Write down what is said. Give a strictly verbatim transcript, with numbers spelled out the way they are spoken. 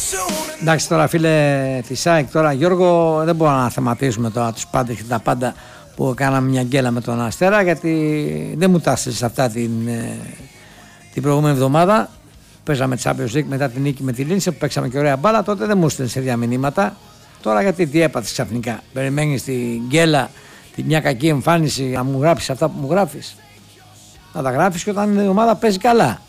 Εντάξει τώρα φίλε της ΑΕΚ, τώρα Γιώργο δεν μπορούμε να θεματίσουμε τώρα τους πάντες και τα πάντα που κάναμε μια γκέλα με τον Αστέρα, γιατί δεν μου τάσσες αυτά την, την προηγούμενη εβδομάδα. Παίζαμε Champions League μετά την νίκη με τη Λίνσε που παίξαμε και ωραία μπάλα, τότε δεν μου στέλνεις σε διαμηνύματα. Τώρα γιατί τι έπαθες ξαφνικά, περιμένεις την γκέλα, τη μια κακή εμφάνιση να μου γράψεις αυτά που μου γράφεις. Να τα γράφεις και όταν η ομάδα παίζει καλά.